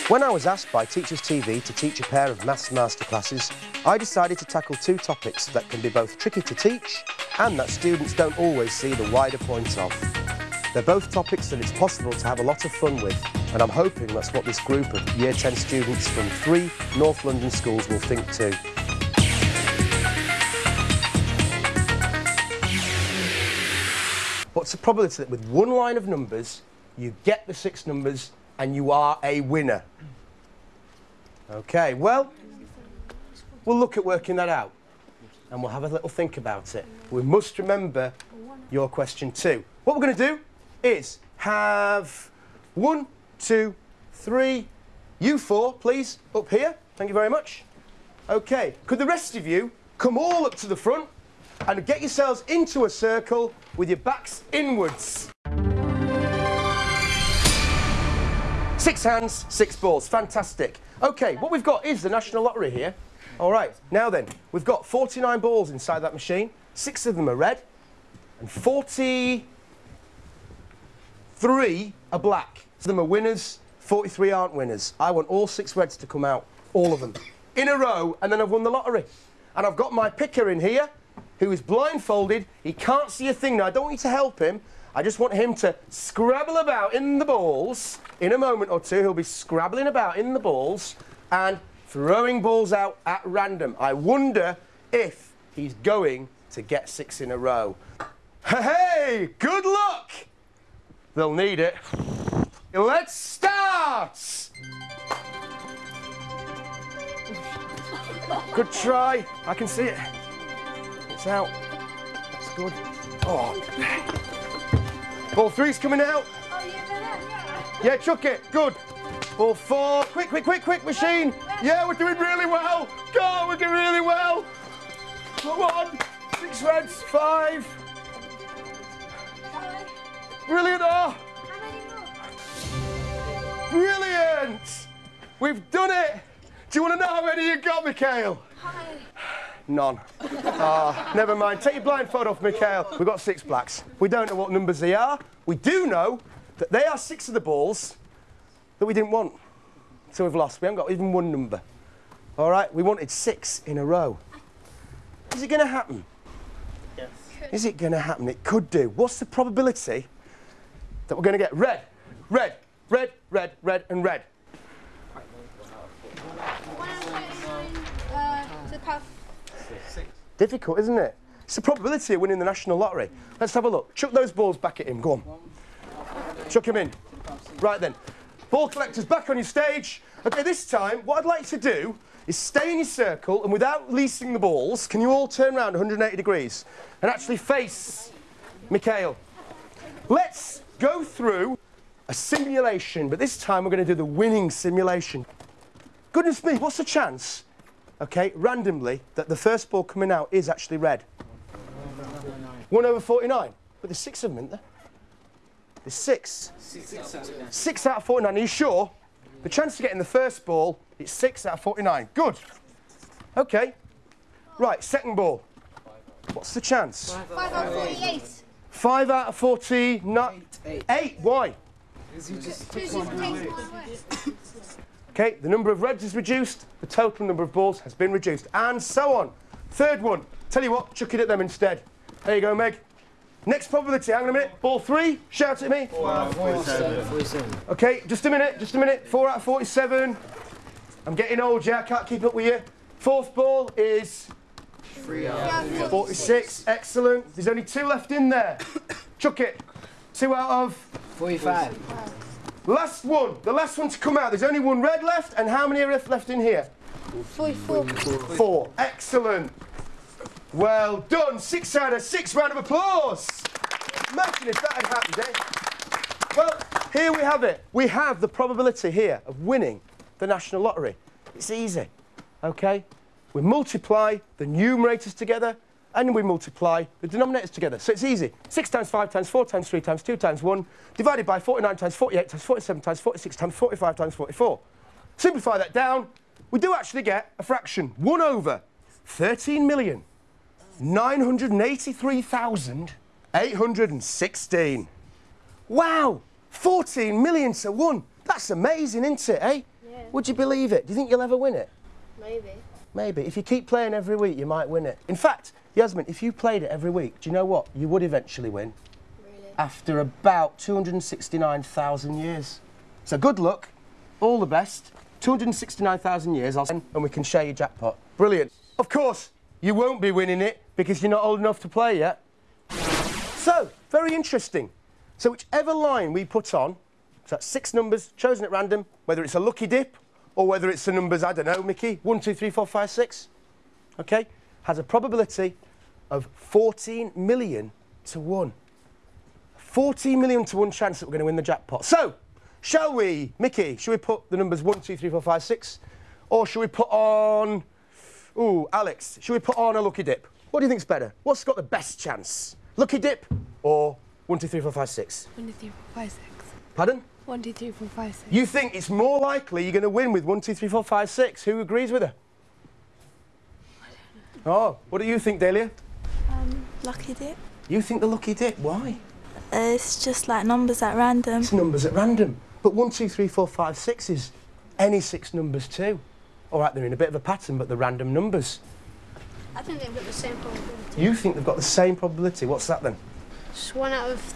When I was asked by Teachers TV to teach a pair of maths masterclasses, I decided to tackle two topics that can be both tricky to teach and that students don't always see the wider point of. They're both topics that it's possible to have a lot of fun with, and I'm hoping that's what this group of Year 10 students from 3 North London schools will think too. What's the probability that with one line of numbers, you get the 6 numbers and you are a winner? OK, well, we'll look at working that out and we'll have a little think about it. We must remember your question too. What we're going to do is have 1, 2, 3, you 4, please, up here. Thank you very much. OK, could the rest of you come all up to the front and get yourselves into a circle with your backs inwards. 6 hands, 6 balls. Fantastic. OK, what we've got is the National Lottery here. All right, now then, we've got 49 balls inside that machine. 6 of them are red and 43 are black. Some of them are winners, 43 aren't winners. I want all 6 reds to come out, all of them, in a row, and then I've won the lottery. And I've got my picker in here, who is blindfolded. He can't see a thing now. I don't want you to help him. I just want him to scrabble about in the balls. In a moment or two, he'll be scrabbling about in the balls and throwing balls out at random. I wonder if he's going to get 6 in a row. Hey, good luck! They'll need it. Let's start! Good try. I can see it. It's out. That's good. Oh. Ball 3's coming out. Yeah, chuck it. Good. Ball 4. Quick, quick, quick, quick, machine. Yeah, we're doing really well. Go, we're doing really well. Come on. 6 reds. 5. Brilliant. Oh. Brilliant. We've done it. Do you want to know how many you got, Mikhail? None. Never mind. Take your blindfold off, Mikhail. We've got 6 blacks. We don't know what numbers they are. We do know that they are 6 of the balls that we didn't want. So we've lost. We haven't got even one number. All right? We wanted 6 in a row. Is it going to happen? Yes. Is it going to happen? It could do. What's the probability that we're going to get red, red, red, red, red, and red? 129 to the power 6. Difficult, isn't it? It's the probability of winning the National Lottery. Let's have a look. Chuck those balls back at him. Go on. Chuck him in. Right then. Ball collectors back on your stage. OK, this time, what I'd like you to do is stay in your circle and without releasing the balls, can you all turn around 180 degrees and actually face Mikhail? Let's go through a simulation, but this time we're going to do the winning simulation. Goodness me, what's the chance, OK, randomly, that the first ball coming out is actually red? 1/49. But there's 6 of them, isn't there? There's 6. 6 out of 49. Are you sure? The chance of getting the first ball is 6 out of 49. Good. OK. Right, second ball. What's the chance? 5 out of 48. 5 out of 49. 8. Why? OK, the number of reds is reduced. The total number of balls has been reduced. And so on. Third one. Tell you what, chuck it at them instead. There you go, Meg. Next probability, hang on a minute. Ball 3, shout at me. 4 out of 47. OK, just a minute, just a minute. 4 out of 47. I'm getting old, yeah, I can't keep up with you. Fourth ball is 3 out of 46. Excellent. There's only 2 left in there. Chuck it. 2 out of 45. Last one. The last one to come out. There's only 1 red left. And how many are left in here? 44. 4. Excellent. Well done. 6 out of 6. Round of applause. Imagine if that had happened, eh? Well, here we have it. We have the probability here of winning the National Lottery. It's easy, OK? We multiply the numerators together and we multiply the denominators together. So it's easy. 6 times 5 times 4 times 3 times 2 times 1 divided by 49 times 48 times 47 times 46 times 45 times 44. Simplify that down. We do actually get a fraction. 1/13,983,816. Wow! 14 million to 1. That's amazing, isn't it, eh? Yeah. Would you believe it? Do you think you'll ever win it? Maybe. Maybe. If you keep playing every week, you might win it. In fact, Yasmin, if you played it every week, do you know what? You would eventually win. Really? After about 269,000 years. So good luck. All the best. 269,000 years, and we can share your jackpot. Brilliant. Of course, you won't be winning it because you're not old enough to play yet. So, very interesting. So whichever line we put on, so that's 6 numbers chosen at random, whether it's a lucky dip or whether it's the numbers, I don't know, Mickey, 1, 2, 3, 4, 5, 6, okay, has a probability of 14 million to 1. 14 million to 1 chance that we're going to win the jackpot. So, shall we, Mickey, should we put the numbers 1, 2, 3, 4, 5, 6? Or should we put on, ooh, Alex, should we put on a lucky dip? What do you think's better? What's got the best chance? Lucky dip or 1, 2, 3, 4, 5, 6? 1, 2, 3, 4, 5, 6. Pardon? 1, 2, 3, 4, 5, 6. You think it's more likely you're going to win with 1, 2, 3, 4, 5, 6? Who agrees with her? Oh, what do you think, Delia? Lucky dip. You think the lucky dip? Why? It's just like numbers at random. It's numbers at random. But 1, 2, 3, 4, 5, 6 is any 6 numbers too. All right, they're in a bit of a pattern, but they're random numbers. I think they've got the same probability. You think they've got the same probability. What's that then? Just 1 out of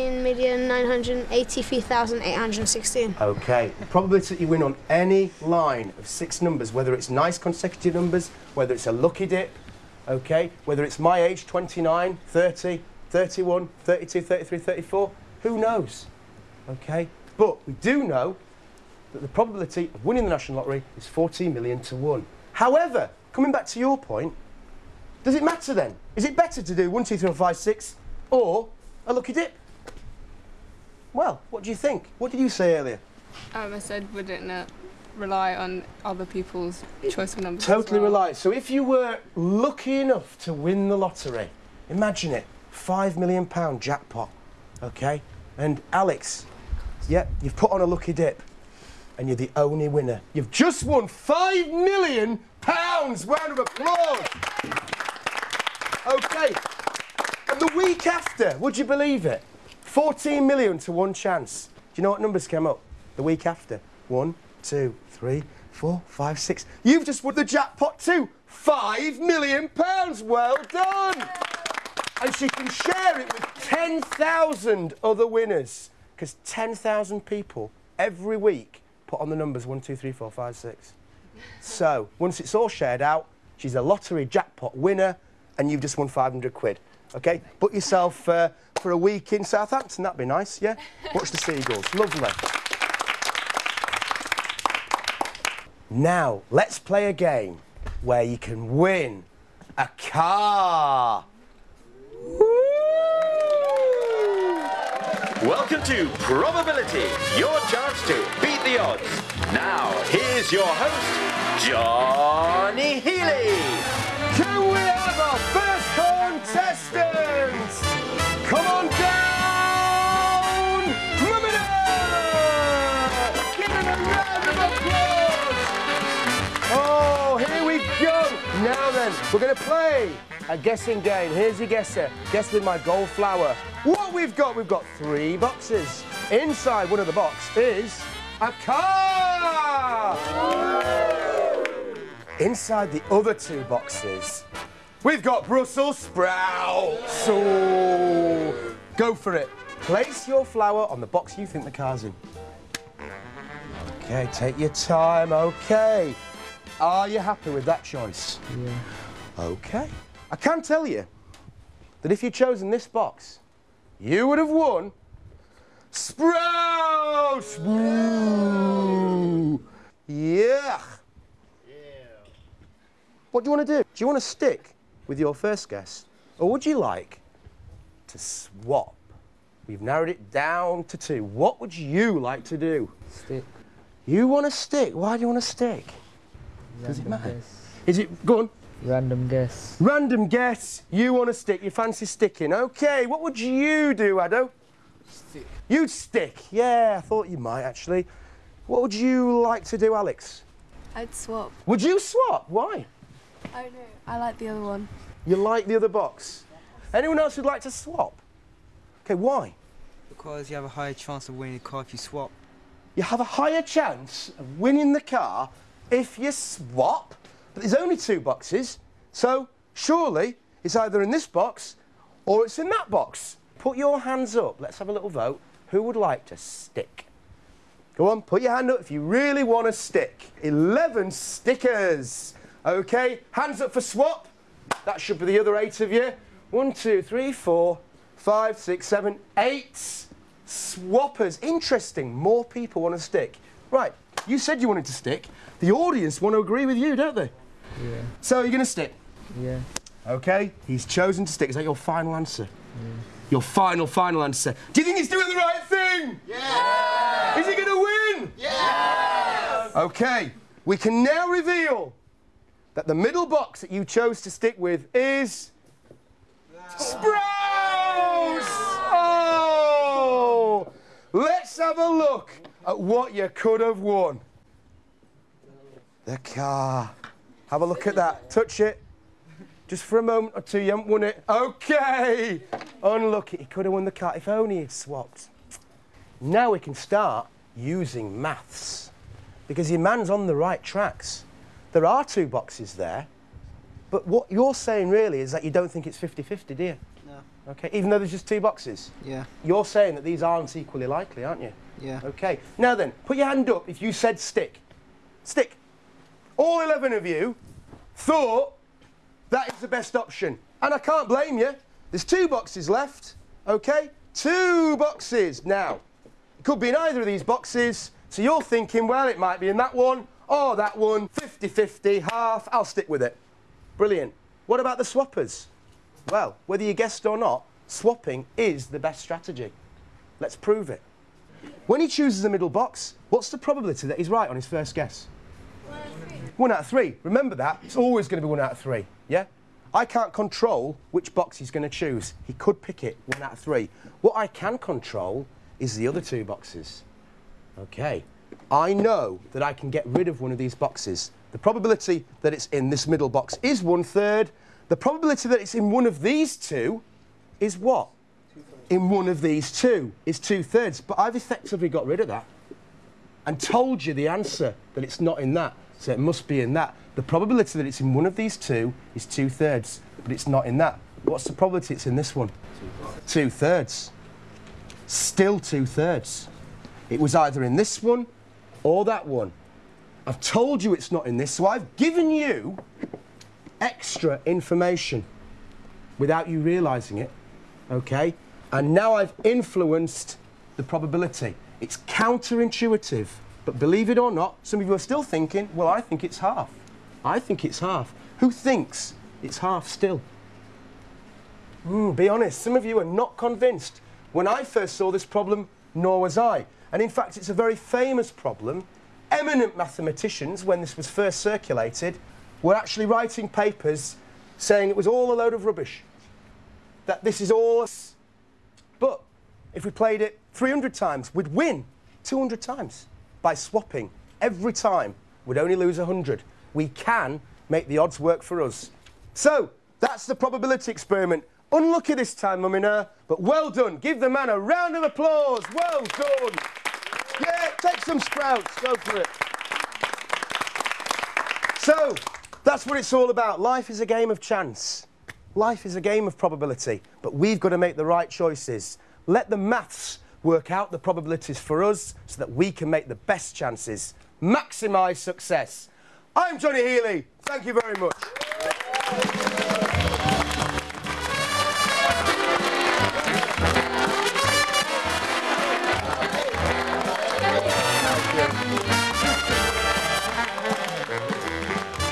13,983,816. OK. The probability that you win on any line of 6 numbers, whether it's nice consecutive numbers, whether it's a lucky dip, OK, whether it's my age, 29, 30, 31, 32, 33, 34, who knows? OK? But we do know that the probability of winning the National Lottery is 14 million to 1. However, coming back to your point, does it matter then? Is it better to do 1, 2, 3, 4, 5, 6 or a lucky dip? Well, what do you think? What did you say earlier? I said, wouldn't it rely on other people's choice of numbers? Totally as well? rely. So if you were lucky enough to win the lottery, imagine it, £5 million jackpot, OK? And Alex, yeah, you've put on a lucky dip and you're the only winner. You've just won £5 million. Round of applause. OK. And the week after, would you believe it? 14 million to 1 chance. Do you know what numbers came up the week after? 1, 2, 3, 4, 5, 6. You've just won the jackpot too. £5 million. Well done. And she can share it with 10,000 other winners because 10,000 people every week put on the numbers 1, 2, 3, 4, 5, 6. So once it's all shared out, she's a lottery jackpot winner and you've just won 500 quid. OK, book yourself for a week in Southampton. That'd be nice, yeah? Watch the seagulls. Lovely. Now, let's play a game where you can win a car. Welcome to Probability, your chance to beat the odds. Now, here's your host, Johnny Healy. Can we have our first contestant? Come on down, Lumina! Give him a round of applause! Oh, here we go. Now then, we're going to play a guessing game. Here's your guesser. Guess with my gold flower. What we've got 3 boxes. Inside one of the boxes is a car! Inside the other 2 boxes, we've got Brussels sprouts. So, go for it. Place your flower on the box you think the car's in. OK, take your time. OK. Are you happy with that choice? Yeah. OK. I can tell you that if you'd chosen this box, you would have won sprouts! Woo! Yeah! What do you want to do? Do you want to stick with your first guess? Or would you like to swap? We've narrowed it down to 2. What would you like to do? Stick. You want to stick? Why do you want to stick? Does it matter? Is it... Go on. Random guess. Random guess. You want to stick. You fancy sticking. OK, what would you do, Addo? Stick. You'd stick. Yeah, I thought you might, actually. What would you like to do, Alex? I'd swap. Would you swap? Why? I know. I like the other one. You like the other box? Anyone else who'd like to swap? OK, why? Because you have a higher chance of winning the car if you swap. you have a higher chance of winning the car if you swap. But there's only 2 boxes, so surely it's either in this box or it's in that box. Put your hands up. Let's have a little vote. Who would like to stick? Go on, put your hand up if you really want to stick. 11 stickers. OK, hands up for swap. That should be the other 8 of you. 1, 2, 3, 4, 5, 6, 7, 8 swappers. Interesting, more people want to stick. Right, you said you wanted to stick. The audience want to agree with you, don't they? Yeah. So you're going to stick? Yeah. OK, he's chosen to stick. Is that your final answer? Yeah. Your final answer. Do you think he's doing the right thing? Yeah! Is he going to win? Yes! OK, we can now reveal that the middle box that you chose to stick with is... Sprouts! Oh! Let's have a look at what you could have won. The car. Have a look at that. Touch it. Just for a moment or two, you haven't won it. OK! Unlucky. He could have won the car if only he'd swapped. Now we can start using maths. Because your man's on the right tracks. There are 2 boxes there. But what you're saying really is that you don't think it's 50-50, do you? No. OK, even though there's just 2 boxes? Yeah. You're saying that these aren't equally likely, aren't you? Yeah. OK. Now then, put your hand up if you said stick. Stick. All 11 of you thought that is the best option. And I can't blame you. There's 2 boxes left, OK? 2 boxes. Now, it could be in either of these boxes, so you're thinking, well, it might be in that one, or that one, 50-50, half, I'll stick with it. Brilliant. What about the swappers? Well, whether you guessed or not, swapping is the best strategy. Let's prove it. When he chooses the middle box, what's the probability that he's right on his first guess? 1 out of 3. Remember that. It's always going to be 1 out of 3, yeah? I can't control which box he's going to choose. He could pick it 1 out of 3. What I can control is the other 2 boxes. OK. I know that I can get rid of one of these boxes. The probability that it's in this middle box is 1/3. The probability that it's in one of these 2 is what? 2/3. In one of these 2 is 2/3. But I've effectively got rid of that and told you the answer that it's not in that. So it must be in that. The probability that it's in one of these 2 is 2/3, but it's not in that. What's the probability it's in this one? 2/3. Still 2/3. It was either in this one or that one. I've told you it's not in this, so I've given you extra information without you realising it, OK? And now I've influenced the probability. It's counterintuitive, but believe it or not, some of you are still thinking, well, I think it's half. I think it's half. Who thinks it's half still? Be honest, some of you are not convinced. When I first saw this problem, nor was I. And in fact, it's a very famous problem. Eminent mathematicians, when this was first circulated, were actually writing papers saying it was all a load of rubbish. That this is all... But if we played it 300 times, we'd win 200 times. By swapping every time, we'd only lose 100. We can make the odds work for us. So, that's the probability experiment. Unlucky this time, Mumina, but well done. Give the man a round of applause. Well done. Yeah, take some sprouts. Go for it. So, that's what it's all about. Life is a game of chance. Life is a game of probability, but we've got to make the right choices. Let the maths work out the probabilities for us so that we can make the best chances. Maximise success. I'm Johnny Healy. Thank you very much. Thank you.